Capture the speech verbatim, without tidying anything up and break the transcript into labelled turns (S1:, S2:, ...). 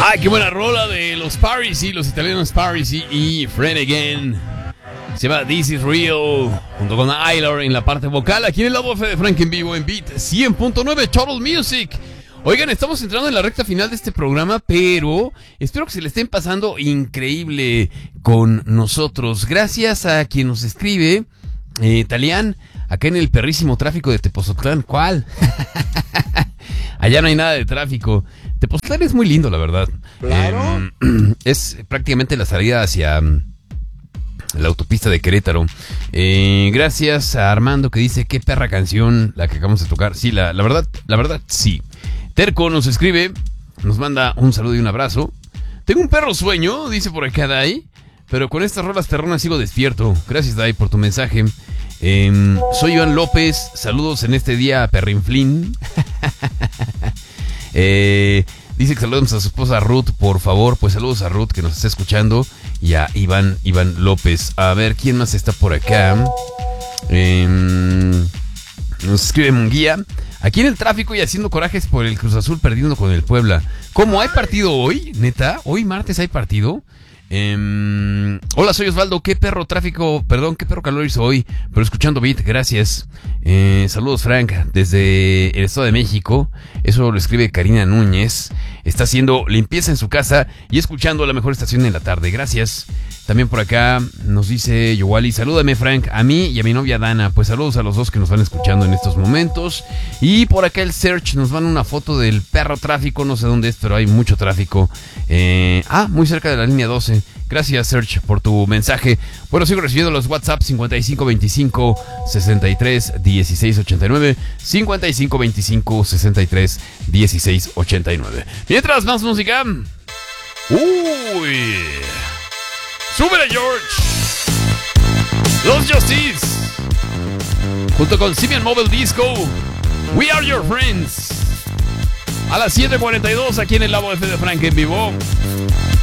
S1: Ay, qué buena rola de los Parisi, los italianos Parisi y Friend Again. Se llama This Is Real, junto con Aylar en la parte vocal. Aquí en el lado F de Frank en vivo en Beat cien punto nueve Total Music. Oigan, estamos entrando en la recta final de este programa, pero espero que se le estén pasando increíble con nosotros. Gracias a quien nos escribe, eh, Talián, acá en el perrísimo tráfico de Tepoztlán. ¿Cuál? Allá no hay nada de tráfico. Tepoztlán es muy lindo, la verdad.
S2: Claro.
S1: Eh, es prácticamente la salida hacia la autopista de Querétaro. Eh, gracias a Armando que dice, qué perra canción la que acabamos de tocar. Sí, la, la verdad, la verdad, sí. Terco nos escribe, nos manda un saludo y un abrazo. Tengo un perro sueño, dice por acá Dai, pero con estas rolas terronas sigo despierto. Gracias, Dai, por tu mensaje. Eh, soy Iván López, saludos en este día a Perrinflín. eh, dice que saludemos a su esposa Ruth, por favor. Pues saludos a Ruth que nos está escuchando y a Iván, Iván López. A ver, ¿quién más está por acá? Eh, nos escribe Munguía. Aquí en el tráfico y haciendo corajes por el Cruz Azul perdiendo con el Puebla. ¿Cómo hay partido hoy? ¿Neta? ¿Hoy martes hay partido? Eh, hola, soy Osvaldo. ¿Qué perro tráfico? Perdón, ¿qué perro calor hizo hoy? Pero escuchando Beat, gracias. Eh, saludos, Frank, desde el Estado de México. Eso lo escribe Karina Núñez. Está haciendo limpieza en su casa y escuchando la mejor estación en la tarde. Gracias. También por acá nos dice Yowali, salúdame, Frank, a mí y a mi novia Dana. Pues saludos a los dos que nos van escuchando en estos momentos. Y por acá el Search nos manda una foto del perro tráfico, no sé dónde es, pero hay mucho tráfico. Eh, ah, muy cerca de la línea doce. Gracias, Search, por tu mensaje. Bueno, sigo recibiendo los WhatsApp cincuenta y cinco veinticinco sesenta y tres dieciséis ochenta y nueve, cincuenta y cinco veinticinco sesenta y tres dieciséis ochenta y nueve. Mientras, más música. Uy... ¡Súbele, George! Los Justice, junto con Simian Mobile Disco, We Are Your Friends. A las siete cuarenta y dos aquí en el Labo F de Frank en vivo.